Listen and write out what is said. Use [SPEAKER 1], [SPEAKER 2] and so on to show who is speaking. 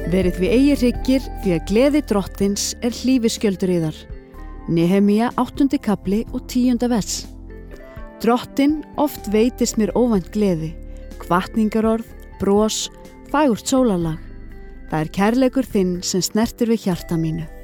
[SPEAKER 1] Verið því eigi hryggir því að gleði drottins hlífiskjöldur yðar. Nehemía 8. kafli og 10. vers. Drottinn oft veitist mér óvænt gleði, hvatningarorð, bros, fagurt sólarlag. Það kærleikur þinn sem snertir við hjarta mínu.